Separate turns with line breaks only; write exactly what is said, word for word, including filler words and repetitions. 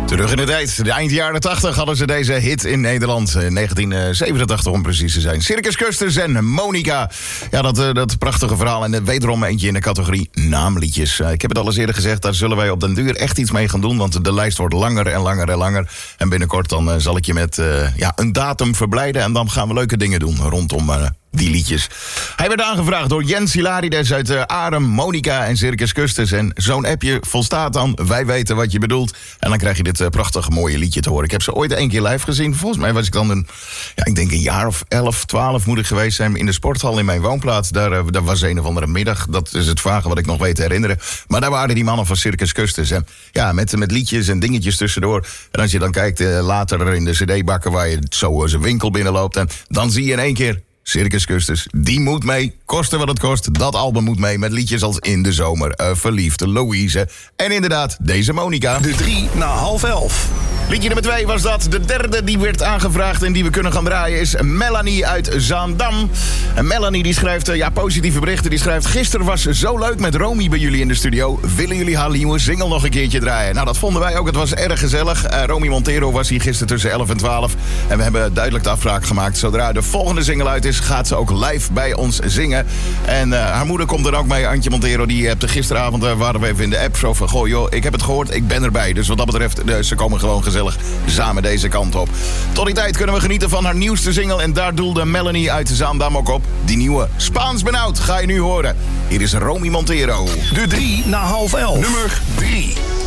Terug in de tijd, de eind jaren tachtig hadden ze deze hit in Nederland. negentien zevenentachtig om precies te zijn. Circus Custers en Monica. Ja, dat, dat prachtige verhaal. En wederom eentje in de categorie naamliedjes. Ik heb het al eens eerder gezegd, daar zullen wij op den duur echt iets mee gaan doen. Want de lijst wordt langer en langer en langer. En binnenkort dan zal ik je met uh, ja, een datum verblijden. En dan gaan we leuke dingen doen rondom... Uh, die liedjes. Hij werd aangevraagd door Jens Hilarides uit uh, Arem, Monica en Circus Custers. En zo'n appje volstaat dan. Wij weten wat je bedoelt. En dan krijg je dit uh, prachtige mooie liedje te horen. Ik heb ze ooit één keer live gezien. Volgens mij was ik dan een, ja, ik denk een jaar of elf, twaalf moet ik geweest zijn. In de sporthal in mijn woonplaats. Daar, uh, daar was een of andere middag. Dat is het vage wat ik nog weet te herinneren. Maar daar waren die mannen van Circus Custers. En ja, met, met liedjes en dingetjes tussendoor. En als je dan kijkt uh, later in de cd-bakken waar je zo uh, zijn winkel binnenloopt. En dan zie je in één keer... Circus Custers, die moet mee, koste wat het kost. Dat album moet mee met liedjes als In de Zomer, uh, Verliefd, Louise... en inderdaad, deze Monica.
De drie na half elf.
Liedje nummer twee was dat. De derde die werd aangevraagd en die we kunnen gaan draaien is Melanie uit Zaandam. En Melanie die schrijft, uh, ja, positieve berichten. Die schrijft, gisteren was zo leuk met Romy bij jullie in de studio. Willen jullie haar nieuwe single nog een keertje draaien? Nou, dat vonden wij ook. Het was erg gezellig. Uh, Romy Montero was hier gisteren tussen elf en twaalf. En we hebben duidelijk de afspraak gemaakt. Zodra de volgende single uit is, gaat ze ook live bij ons zingen. En uh, haar moeder komt er ook mee, Antje Montero. Die hebt uh, gisteravond, uh, waren we even in de app zo van... goh joh, ik heb het gehoord, ik ben erbij. Dus wat dat betreft, uh, ze komen gewoon gezellig samen deze kant op. Tot die tijd kunnen we genieten van haar nieuwste single. En daar doelde Melanie uit Zaandam ook op. Die nieuwe Spaans benauwd ga je nu horen. Hier is Romy Montero.
De drie na half elf.
Nummer drie.